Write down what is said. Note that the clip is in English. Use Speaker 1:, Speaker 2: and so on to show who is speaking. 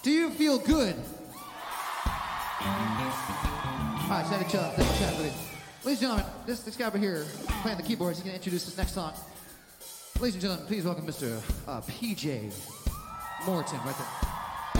Speaker 1: Do you feel good? All right, stand each other. Thank you, chat with it. Ladies and gentlemen, this guy over here playing the keyboards, he's going to introduce this next song. Ladies and gentlemen, please welcome Mr. PJ Morton right there.